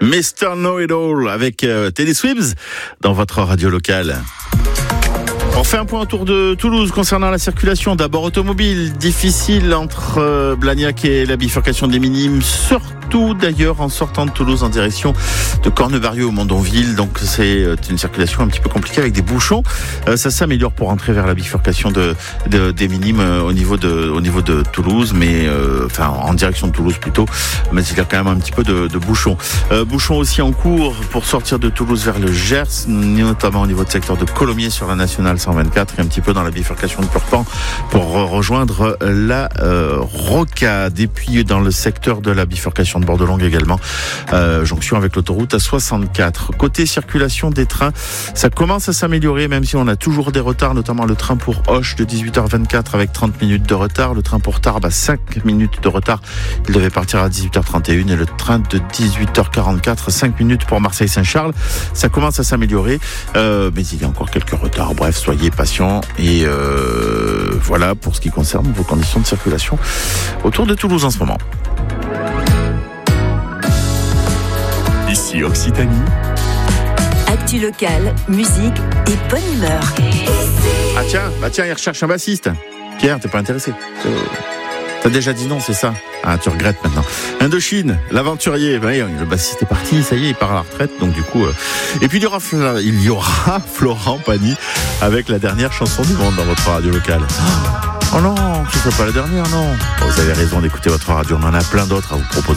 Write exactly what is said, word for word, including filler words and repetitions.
mister Know-It-All avec euh, Teddy Swims dans votre radio locale. On fait un point autour de Toulouse concernant la circulation. D'abord automobile, difficile entre euh, Blagnac et la bifurcation des Minimes, surtout d'ailleurs en sortant de Toulouse en direction de Cornevarieux au Mondonville. Donc c'est une circulation un petit peu compliquée avec des bouchons. Euh, ça s'améliore pour entrer vers la bifurcation de, de des Minimes euh, au niveau de au niveau de Toulouse, mais euh, enfin en direction de Toulouse plutôt. Mais il y a quand même un petit peu de, de bouchons. Euh, bouchons aussi en cours pour sortir de Toulouse vers le Gers, notamment au niveau du secteur de Colomiers sur la nationale cent vingt-quatre et un petit peu dans la bifurcation de Purpan pour rejoindre la euh, Rocade. Et puis dans le secteur de la bifurcation de Bordelongue également, euh, jonction avec l'autoroute A soixante-quatre. Côté circulation des trains, ça commence à s'améliorer, même si on a toujours des retards, notamment le train pour Auch de dix-huit heures vingt-quatre avec trente minutes de retard, le train pour Tarbes à cinq minutes de retard, il devait partir à dix-huit heures trente et une, et le train de dix-huit heures quarante-quatre, cinq minutes pour Marseille-Saint-Charles. Ça commence à s'améliorer, euh, mais il y a encore quelques retards. Bref, soyez patients et euh, voilà pour ce qui concerne vos conditions de circulation autour de Toulouse en ce moment. Ici Occitanie. Actu locale, musique et bonne humeur. Ah tiens, bah tiens, il recherche un bassiste. Pierre, t'es pas intéressé? euh, T'as déjà dit non, c'est ça? Ah, tu regrettes maintenant. Indochine, l'aventurier, ben, le bassiste est parti, ça y est, il part à la retraite, donc du coup... Euh... Et puis il y aura, il y aura Florent Pagny avec la dernière chanson du monde dans votre radio locale. Oh non, ce ne soit pas la dernière, non. Vous avez raison d'écouter votre radio, on en a plein d'autres à vous proposer.